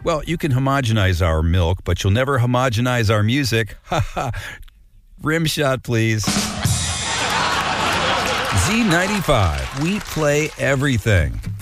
Well, you can homogenize our milk, but you'll never homogenize our music. Ha ha. Rim shot, please. Z95. We play everything.